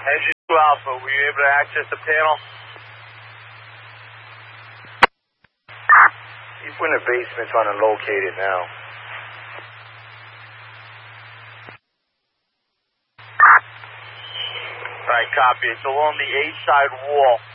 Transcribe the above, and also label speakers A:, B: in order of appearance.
A: Engine 2 Alpha, were you able to access the panel?
B: People in the basement trying to locate it now.
A: Alright, copy. It's along the A side wall.